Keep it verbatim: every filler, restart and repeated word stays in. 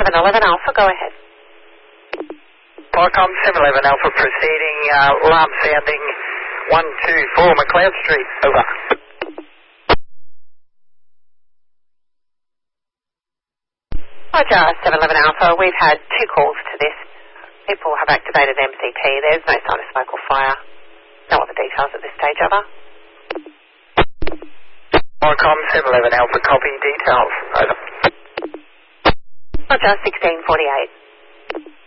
seven eleven Alpha, go ahead. Qualcomm seven eleven Alpha proceeding, uh, alarm sounding one two four McLeod Street, over. Roger, seven eleven Alpha, we've had two calls to this. People have activated M C P. There's no sign of smoke or fire. No other details at this stage, over. Qualcomm seven eleven Alpha, copy details, over. Roger, sixteen forty-eight.